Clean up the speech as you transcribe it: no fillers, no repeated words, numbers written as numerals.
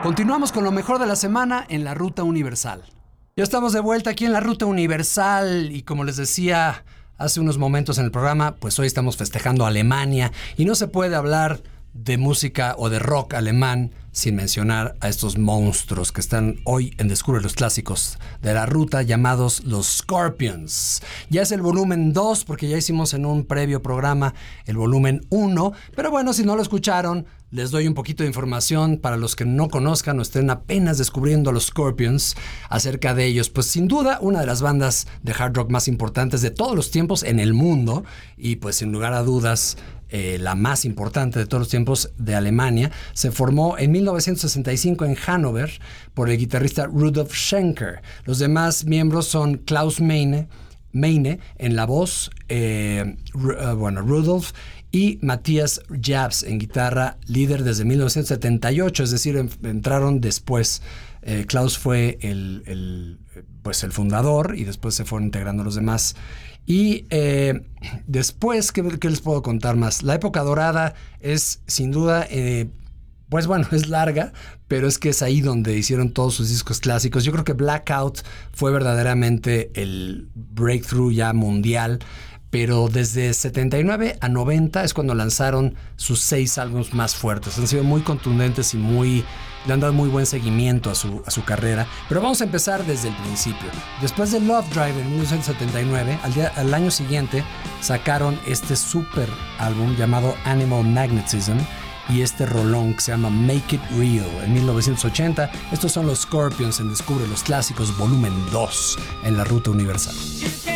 Continuamos con lo mejor de la semana en la Ruta Universal. Ya estamos de vuelta aquí en la Ruta Universal y como les decía hace unos momentos en el programa, pues hoy estamos festejando a Alemania y no se puede hablar de música o de rock alemán sin mencionar a estos monstruos que están hoy en Descubre los Clásicos de la Ruta, llamados los Scorpions. Ya es el volumen 2 porque ya hicimos en un previo programa el volumen 1, pero bueno, si no lo escucharon, les doy un poquito de información para los que no conozcan o estén apenas descubriendo a los Scorpions acerca de ellos. Pues sin duda una de las bandas de hard rock más importantes de todos los tiempos en el mundo y pues sin lugar a dudas la más importante de todos los tiempos de Alemania. Se formó en 1965 en Hannover por el guitarrista Rudolf Schenker. Los demás miembros son Klaus Meine en la voz, Rudolf, y Matthias Jabs en guitarra, líder desde 1978, es decir, entraron después. Klaus fue el fundador y después se fueron integrando los demás. Y después, ¿qué les puedo contar más? La época dorada es sin duda, es larga, pero es que es ahí donde hicieron todos sus discos clásicos. Yo creo que Blackout fue verdaderamente el breakthrough ya mundial. Pero desde 79 a 90 es cuando lanzaron sus 6 álbumes más fuertes. Han sido muy contundentes y le han dado muy buen seguimiento a su carrera. Pero vamos a empezar desde el principio. Después de Love Drive en 1979, al año siguiente sacaron este super álbum llamado Animal Magnetism y este rolón que se llama Make It Real en 1980. Estos son los Scorpions en Descubre los Clásicos volumen 2 en la Ruta Universal.